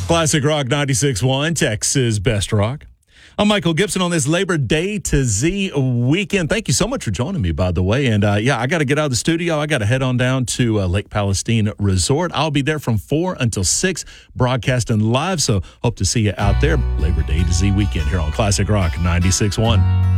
Classic Rock 96.1, Texas Best Rock. I'm Michael Gibson on this Labor Day to Z weekend. Thank you so much for joining me, by the way. And I got to get out of the studio. I got to head on down to Lake Palestine Resort. I'll be there from 4 until 6, broadcasting live. So hope to see you out there. Labor Day to Z weekend here on Classic Rock 96.1.